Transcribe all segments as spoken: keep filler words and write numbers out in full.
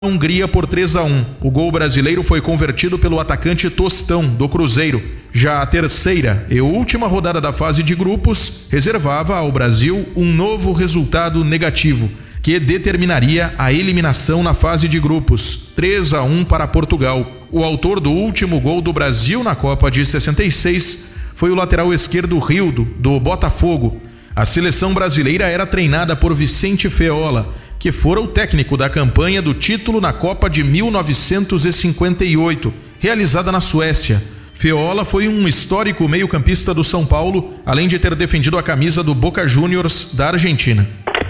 Hungria por três a um. O gol brasileiro foi convertido pelo atacante Tostão, do Cruzeiro. Já a terceira e última rodada da fase de grupos reservava ao Brasil um novo resultado negativo, que determinaria a eliminação na fase de grupos, três a um para Portugal. O autor do último gol do Brasil na Copa de sessenta e seis foi o lateral esquerdo Rildo, do Botafogo. A seleção brasileira era treinada por Vicente Feola, que fora o técnico da campanha do título na Copa de mil novecentos e cinquenta e oito, realizada na Suécia. Feola foi um histórico meio-campista do São Paulo, além de ter defendido a camisa do Boca Juniors da Argentina.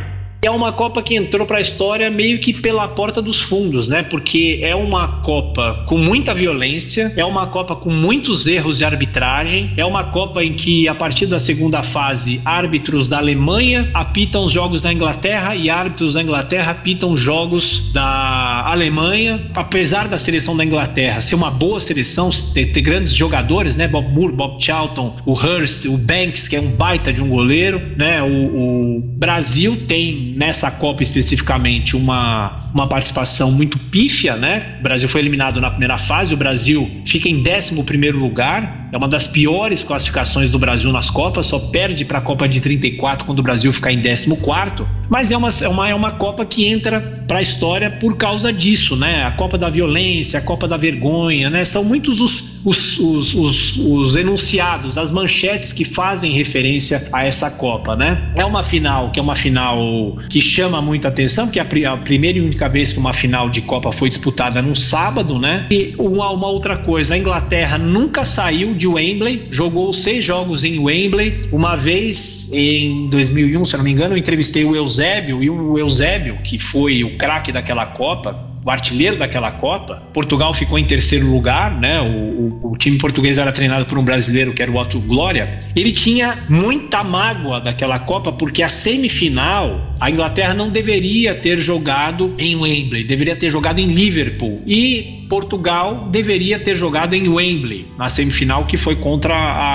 É uma Copa que entrou para a história meio que pela porta dos fundos, né? Porque é uma Copa com muita violência, é uma Copa com muitos erros de arbitragem, é uma Copa em que, a partir da segunda fase, árbitros da Alemanha apitam os jogos da Inglaterra e árbitros da Inglaterra apitam os jogos da Alemanha. Apesar da seleção da Inglaterra ser uma boa seleção, ter, ter grandes jogadores, né? Bob Moore, Bob Charlton, o Hurst, o Banks, que é um baita de um goleiro, né? O, o Brasil tem, nessa Copa especificamente, uma, uma participação muito pífia, né? O Brasil foi eliminado na primeira fase, o Brasil fica em décimo primeiro lugar, é uma das piores classificações do Brasil nas Copas, só perde para a Copa de trinta e quatro quando o Brasil ficar em décimo quarto, mas é uma, é uma, é uma Copa que entra para a história por causa disso, né? A Copa da violência, a Copa da vergonha, né? São muitos os, os, os, os, os enunciados, as manchetes que fazem referência a essa Copa, né? É uma final que é uma final que chama muita atenção, porque é a primeira e única vez que uma final de Copa foi disputada num sábado, né? E uma, uma outra coisa, a Inglaterra nunca saiu de Wembley, jogou seis jogos em Wembley. Uma vez, em dois mil e um, se eu não me engano, eu entrevistei o Eusébio, e o Eusébio, que foi o craque daquela Copa, o artilheiro daquela Copa. Portugal ficou em terceiro lugar, né? O, o, o time português era treinado por um brasileiro, que era o Otto Glória. Ele tinha muita mágoa daquela Copa, porque a semifinal, a Inglaterra não deveria ter jogado em Wembley, deveria ter jogado em Liverpool. E Portugal deveria ter jogado em Wembley, na semifinal, que foi contra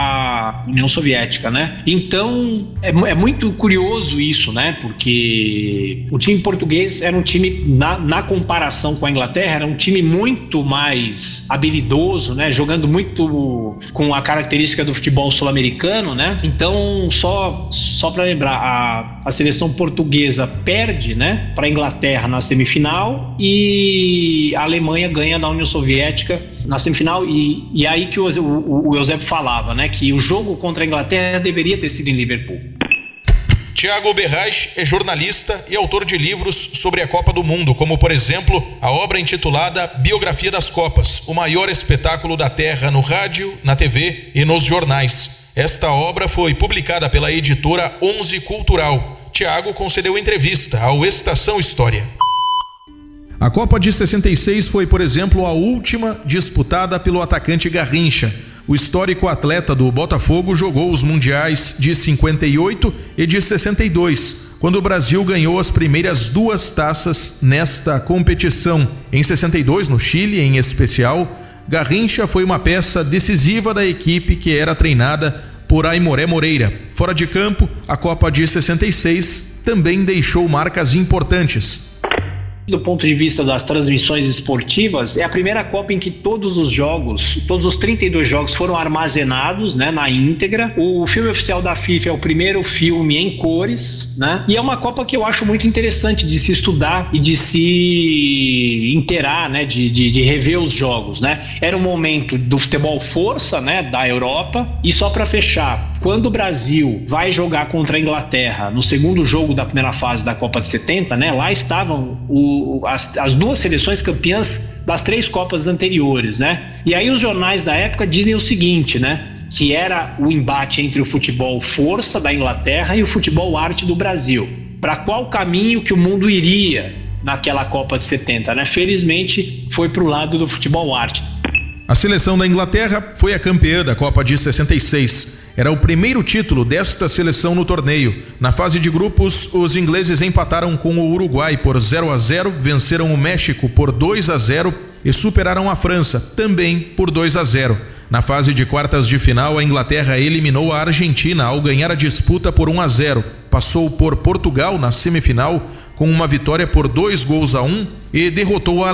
a União Soviética, né? Então, é, é muito curioso isso, né? Porque o time português era um time, na, na comparação com a Inglaterra, era um time muito mais habilidoso, né? Jogando muito com a característica do futebol sul-americano, né? Então, só, só para lembrar, a, a seleção portuguesa perde, né, para a Inglaterra na semifinal e a Alemanha ganha da União Soviética na semifinal, e, e aí que o, o, o Eusébio falava, né, que o jogo contra a Inglaterra deveria ter sido em Liverpool. Tiago Berrais é jornalista e autor de livros sobre a Copa do Mundo, como, por exemplo, a obra intitulada Biografia das Copas, o maior espetáculo da Terra no rádio, na T V e nos jornais. Esta obra foi publicada pela editora Onze Cultural. Tiago concedeu entrevista ao Estação História. A Copa de sessenta e seis foi, por exemplo, a última disputada pelo atacante Garrincha. O histórico atleta do Botafogo jogou os mundiais de cinquenta e oito e de sessenta e dois, quando o Brasil ganhou as primeiras duas taças nesta competição. Em sessenta e dois, no Chile, em especial, Garrincha foi uma peça decisiva da equipe que era treinada por Aimoré Moreira. Fora de campo, a Copa de sessenta e seis também deixou marcas importantes. Do ponto de vista das transmissões esportivas, é a primeira Copa em que todos os jogos, todos os trinta e dois jogos foram armazenados, né, na íntegra. O filme oficial da FIFA é o primeiro filme em cores, né? E é uma Copa que eu acho muito interessante de se estudar e de se inteirar, né, de, de, de rever os jogos, né? Era um momento do futebol força, né, da Europa. E só para fechar, quando o Brasil vai jogar contra a Inglaterra no segundo jogo da primeira fase da Copa de setenta, né, lá estavam o As, as duas seleções campeãs das três Copas anteriores, né? E aí os jornais da época dizem o seguinte, né? Que era o embate entre o futebol força da Inglaterra e o futebol arte do Brasil. Para qual caminho que o mundo iria naquela Copa de setenta, né? Felizmente foi para o lado do futebol arte. A seleção da Inglaterra foi a campeã da Copa de sessenta e seis. Era o primeiro título desta seleção no torneio. Na fase de grupos, os ingleses empataram com o Uruguai por zero a zero, venceram o México por dois a zero e superaram a França, também por dois a zero. Na fase de quartas de final, a Inglaterra eliminou a Argentina ao ganhar a disputa por um a zero. Passou por Portugal na semifinal com uma vitória por dois gols a um e derrotou a